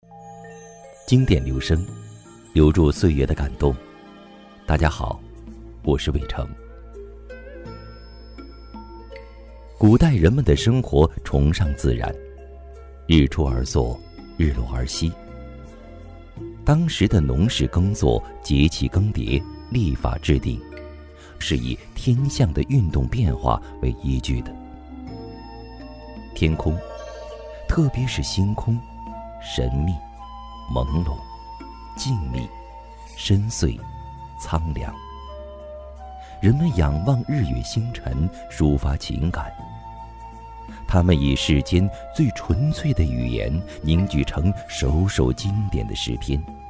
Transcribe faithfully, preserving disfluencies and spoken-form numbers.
经典留声，留住岁月的感动。大家好，我是伟成。古代人们的生活崇尚自然，日出而作，日落而息。当时的农事耕作、节气更迭、历法制定，是以天象的运动变化为依据的。天空，特别是星空，神秘、朦胧、静谧、深邃、苍凉。人们仰望日月星辰，抒发情感。他们以世间最纯粹的语言凝聚成首首经典的诗篇，